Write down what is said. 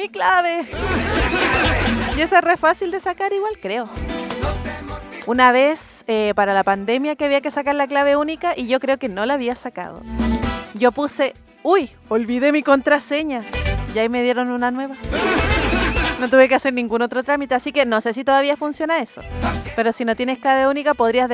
mi clave. Y esa es re fácil de sacar igual, creo. Una vez, para la pandemia, que había que sacar la clave única y yo creo que no la había sacado. Yo puse, uy, olvidé mi contraseña. Y ahí me dieron una nueva. No tuve que hacer ningún otro trámite, así que no sé si todavía funciona eso. Pero si no tienes clave única, podrías